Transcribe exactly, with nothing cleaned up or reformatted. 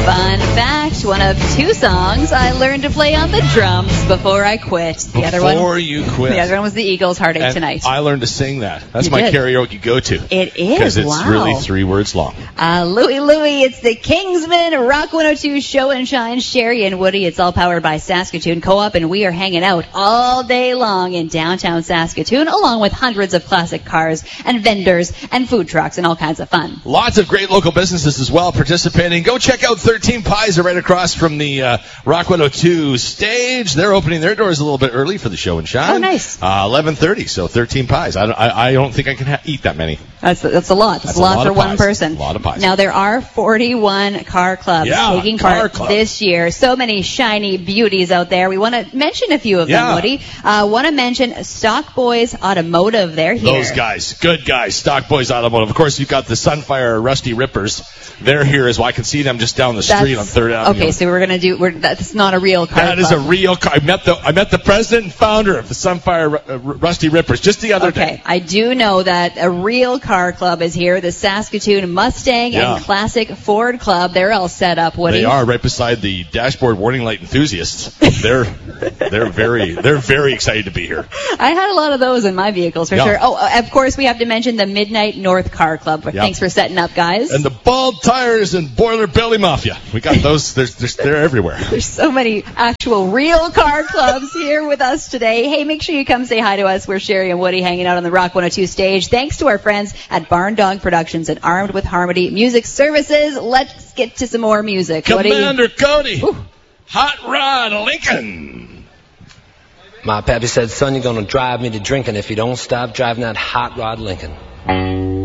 Fun fact, one of two songs I learned to play on the drums before I quit. The before other one, you quit. The other one was the Eagles' Heartache and Tonight. I learned to sing that. That's You my did. karaoke go-to. It is, Because it's wow. really three words long. Uh, Louie Louie, it's the Kingsman Rock one oh two Show and Shine. Sherry and Woody, it's all powered by Saskatoon Co-op, and we are hanging out all day long in downtown Saskatoon, along with hundreds of classic cars and vendors and food trucks and all kinds of fun. Lots of great local businesses as well participating. Go check out thirteen Pies. Are right across from the uh, Rock one oh two stage. They're opening their doors a little bit early for the Show and Shine. Oh, nice. Uh, eleven thirty, so thirteen Pies. I don't, I, I don't think I can ha- eat that many. That's that's a lot. That's, That's a lot, a lot for of one pies. person. A lot of pies. Now there are forty-one car clubs Yeah, taking car part club. this year. So many shiny beauties out there. We want to mention a few of Yeah. them, Woody. Uh, want to mention Stock Boys Automotive. They're here. Those guys, good guys, Stock Boys Automotive. Of course, you've got the Sunfire Rusty Rippers. They're here as well. I can see them just down the street That's- on Third Avenue. Okay, so we're gonna do. We're, that's not a real car. That is a club. real car. I met the I met the president and founder of the Sunfire Ru- uh, Rusty Rippers just the other Okay, day. I do know that a real car club is here. The Saskatoon Mustang Yeah. and Classic Ford Club. They're all set up, Woody. They are right beside the dashboard warning light enthusiasts. They're they're very they're very excited to be here. I had a lot of those in my vehicles for Yeah. sure. Oh, uh, of course we have to mention the Midnight North Car Club. Yeah. Thanks for setting up, guys. And the Bald Tires and Boiler Belly Mafia. We got those. They're, they're, they're everywhere. There's so many actual real car clubs here with us today. Hey, make sure you come say hi to us. We're Sherry and Woody hanging out on the Rock one oh two stage. Thanks to our friends at Barn Dog Productions and Armed with Harmony Music Services. Let's get to some more music. Woody. Commander Cody. Ooh. Hot Rod Lincoln. My pappy said, son, you're going to drive me to drinking if you don't stop driving that hot rod Lincoln.